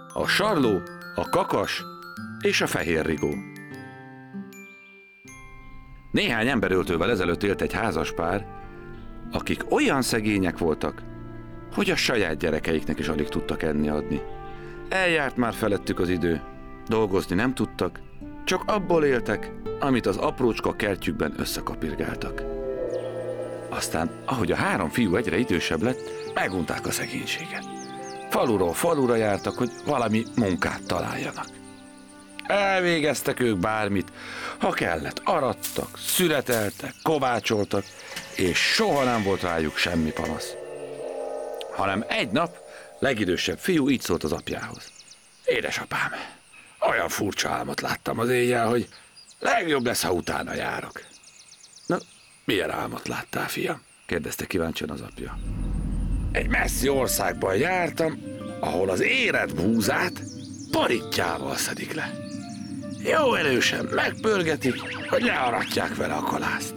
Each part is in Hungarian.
A Sarló, a Kakas és a Fehér Rigó. Néhány emberöltővel ezelőtt élt egy házaspár, akik olyan szegények voltak, hogy a saját gyerekeiknek is alig tudtak enni adni. Eljárt már felettük az idő, dolgozni nem tudtak, csak abból éltek, amit az aprócska kertjükben összekapirgáltak. Aztán, ahogy a 3 fiú egyre idősebb lett, megunták a szegénységet. Faluról falura jártak, hogy valami munkát találjanak. Elvégeztek ők bármit, ha kellett, arattak, szüreteltek, kovácsoltak, és soha nem volt rájuk semmi panasz. Hanem egy nap legidősebb fiú így szólt az apjához. Édesapám, olyan furcsa álmot láttam az éjjel, hogy legjobb lesz, ha utána járok. Na, milyen álmot láttál, fiam? Kérdezte kíváncsian az apja. Egy messzi országban jártam, ahol az érett búzát parittyával szedik le. Jó erősen megpörgetik, hogy learatják vele a kalászt.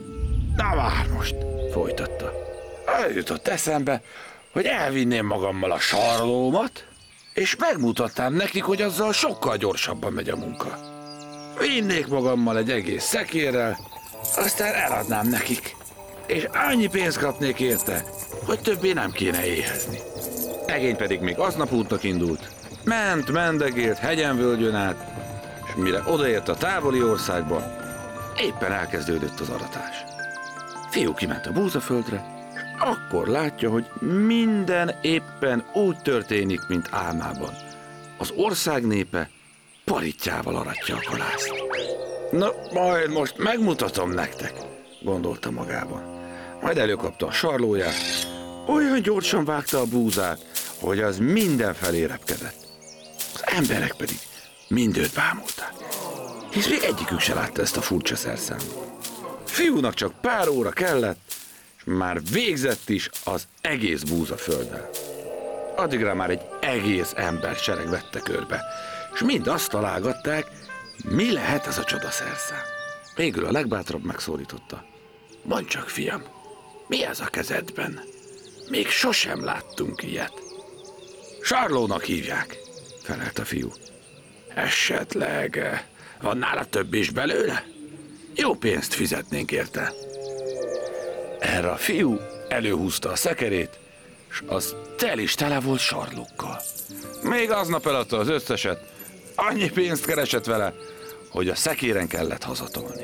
Na már most, folytatta. Eljutott eszembe, hogy elvinném magammal a sarlómat, és megmutatnám nekik, hogy azzal sokkal gyorsabban megy a munka. Vinnék magammal egy egész szekérrel, aztán eladnám nekik, és annyi pénzt kapnék érte, hogy többé nem kéne éhezni. Egény pedig még aznap útnak indult. Ment, mendegélt, hegyen-völgyön át, és mire odaért a távoli országba, éppen elkezdődött az aratás. Fiú kiment a búzaföldre, és akkor látja, hogy minden éppen úgy történik, mint álmában. Az ország népe parittyával aratja a kalászt. Na, majd most megmutatom nektek, gondolta magában. Majd előkapta a sarlóját, olyan gyorsan vágta a búzát, hogy az mindenfelé repkedett. Az emberek pedig mind őt bámulták, hisz még egyikük se látta ezt a furcsa szerszámot. Fiúnak csak pár óra kellett, és már végzett is az egész búzafölddel. Addigra már egy egész embersereg vette körbe, és mind azt találgatták, mi lehet ez a csodaszerszám. Végül a legbátrabb megszólította. Mondd csak, fiam, mi ez a kezedben? Még sosem láttunk ilyet. Sarlónak hívják, felelt a fiú. Esetleg van nála több is belőle? Jó pénzt fizetnénk érte. Erre a fiú előhúzta a szekerét, és az tele volt sarlókkal. Még aznap eladta az összeset, annyi pénzt keresett vele, hogy a szekéren kellett hazatolni.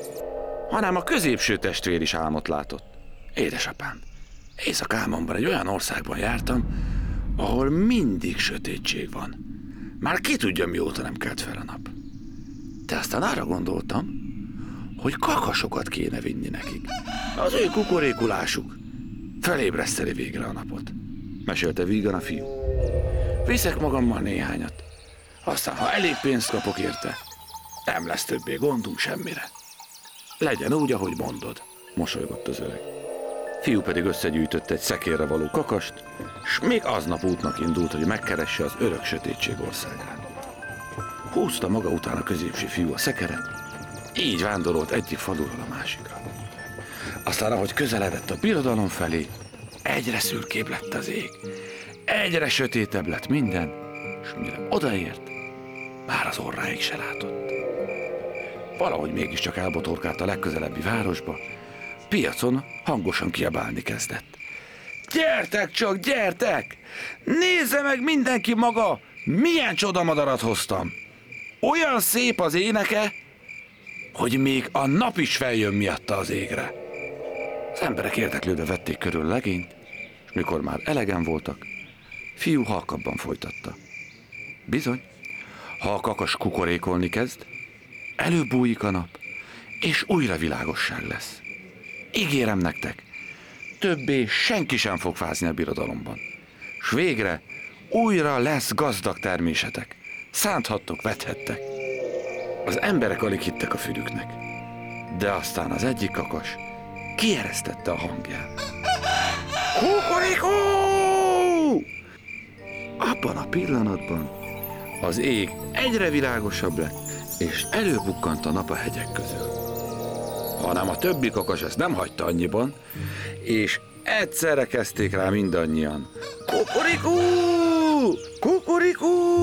Hanem a középső testvér is álmot látott. Édesapám, éjszakálmomban egy olyan országban jártam, ahol mindig sötétség van. Már ki tudja, mióta nem kelt fel a nap. De aztán arra gondoltam, hogy kakasokat kéne vinni nekik. Az ő kukorékulásuk felébreszteni végre a napot, mesélte vígan a fiú. Viszek magammal néhányat, aztán ha elég pénzt kapok érte, nem lesz többé gondunk semmire. Legyen úgy, ahogy mondod, mosolygott az öreg. Fiú pedig összegyűjtött egy szekérre való kakast, s még aznap útnak indult, hogy megkeresse az örök sötétség országát. Húzta maga után a középső fiú a szekeret, így vándorolt egyik faluról a másikra. Aztán, ahogy közeledett a birodalom felé, egyre szürkébb lett az ég, egyre sötétebb lett minden, és mire odaért, már az orráig se látott. Valahogy mégiscsak elbotorkált a legközelebbi városba, piacon hangosan kiabálni kezdett. Gyertek csak, gyertek! Nézze meg mindenki maga, milyen csodamadarat hoztam! Olyan szép az éneke, hogy még a nap is feljön miatta az égre. Az emberek érdeklődve vették körül a legényt, és mikor már elegen voltak, fiú halkabban folytatta. Bizony, ha a kakas kukorékolni kezd, előbújik a nap, és újra világosság lesz. Ígérem nektek, többé senki sem fog fázni a birodalomban, s végre újra lesz gazdag termésetek, szánthattok, vethettek. Az emberek alig hittek a fülüknek, de aztán az egyik kakas kieresztette a hangját. Kukorikó! Abban a pillanatban az ég egyre világosabb lett, és előbukkant a nap a hegyek közül. Hanem a többi kakas ezt nem hagyta annyiban, és egyszerre kezdték rá mindannyian. Kukorikó! Kukorikó!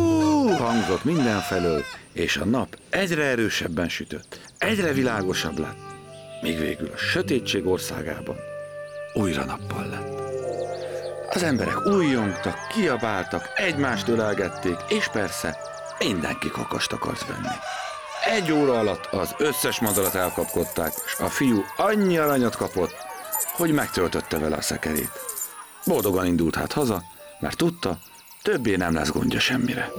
hangzott mindenfelől, és a nap egyre erősebben sütött, egyre világosabb lett, míg végül a sötétség országában újra nappal lett. Az emberek újjongtak, kiabáltak, egymást ölelgették, és persze mindenki kakast akart venni. 1 óra alatt az összes madarat elkapkodták, és a fiú annyi aranyat kapott, hogy megtöltötte vele a szekerét. Boldogan indult hát haza, mert tudta, többé nem lesz gondja semmire.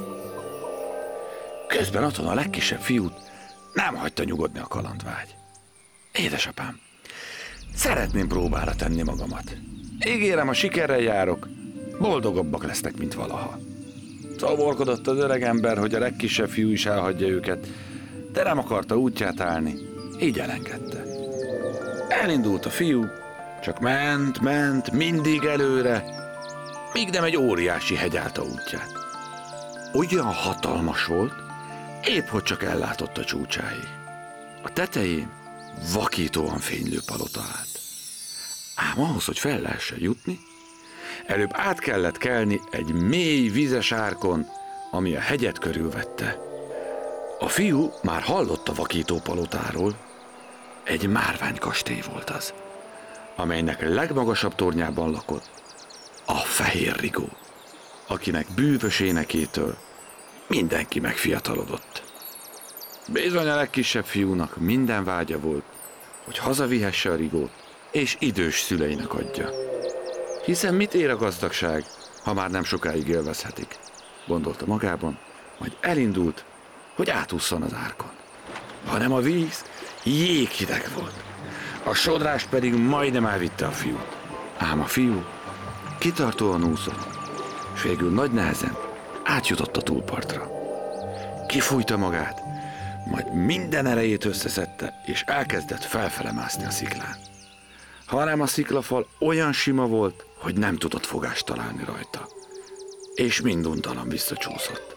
Közben otthon a legkisebb fiút nem hagyta nyugodni a kalandvágy. Édesapám, szeretném próbára tenni magamat. Ígérem, ha sikerrel járok, boldogabbak lesznek, mint valaha. Szavorkodott az öreg ember, hogy a legkisebb fiú is elhagyja őket, de nem akarta útját állni, így elengedte. Elindult a fiú, csak ment, mindig előre, míg nem egy óriási hegy állta útját. Olyan hatalmas volt, épp hogy csak ellátott a csúcsáig. A tetején vakítóan fénylő palota állt. Ám ahhoz, hogy fel lehessen jutni, előbb át kellett kelni egy mély vizes árkon, ami a hegyet körülvette. A fiú már hallott a vakító palotáról, egy márványkastély volt az, amelynek legmagasabb tornyában lakott a Fehér Rigó, akinek bűvös énekétől mindenki megfiatalodott. Bizony a legkisebb fiúnak minden vágya volt, hogy hazavihesse a Rigót, és idős szüleinek adja. Hiszen mit ér a gazdagság, ha már nem sokáig élvezhetik, gondolta magában, majd elindult, hogy átússzon az árkon. Hanem a víz jéghideg volt, a sodrás pedig majdnem elvitte a fiút. Ám a fiú kitartóan úszott, és végül nagy nehezen átjutott a túlpartra. Kifújta magát, majd minden erejét összeszedte, és elkezdett felfele mászni a sziklán. Hanem a sziklafal olyan sima volt, hogy nem tudott fogást találni rajta, és minduntalan visszacsúszott.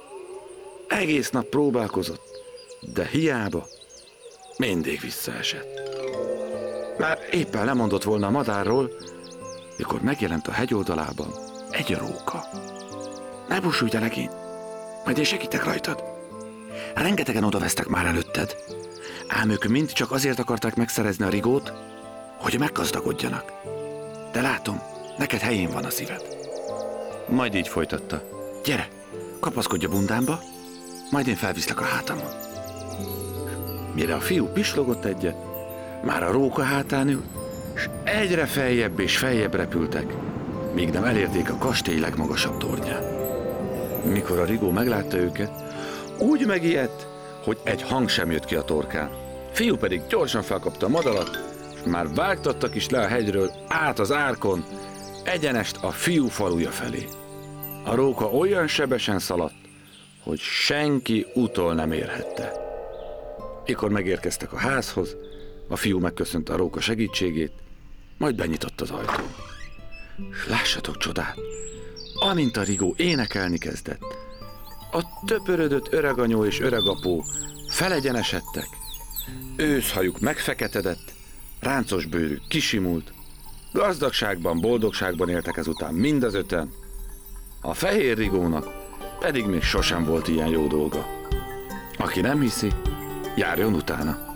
Egész nap próbálkozott, de hiába, mindig visszaesett. Már éppen lemondott volna a madárról, mikor megjelent a hegyoldalában egy róka. Ne búsulj, legény, majd én segítek rajtad. Rengetegen odavesztek már előtted, ám ők mind csak azért akarták megszerezni a Rigót, hogy meggazdagodjanak. De látom, neked helyén van a szíved. Majd így folytatta. Gyere, kapaszkodj a bundámba, majd én felviszlek a hátamon. Mire a fiú pislogott egyet, már a róka hátán ül, és egyre feljebb és feljebb repültek, míg nem elérték a kastély legmagasabb tornyát. Mikor a Rigó meglátta őket, úgy megijedt, hogy egy hang sem jött ki a torkán. Fiú pedig gyorsan felkapta a madarat, és már vágtattak is le a hegyről át az árkon, egyenest a fiú faluja felé. A róka olyan sebesen szaladt, hogy senki utol nem érhette. Mikor megérkeztek a házhoz, a fiú megköszönte a róka segítségét, majd benyitott az ajtón. S lássatok csodát, amint a Rigó énekelni kezdett, a töpörödött öreganyó és öregapó felegyenesedtek, őszhajuk megfeketedett, ráncos bőrük kisimult, gazdagságban, boldogságban éltek ezután mind az 5-en, a Fehér Rigónak pedig még sosem volt ilyen jó dolga. Aki nem hiszi, járjon utána.